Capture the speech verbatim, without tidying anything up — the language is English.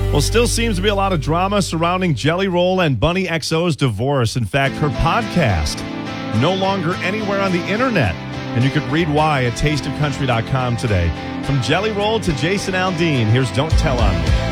Well, still seems to be a lot of drama surrounding Jelly Roll and Bunny X O's divorce. In fact, her podcast no longer anywhere on the internet. And you could read why at taste of country dot com today. From Jelly Roll to Jason Aldean, here's Don't Tell on Me.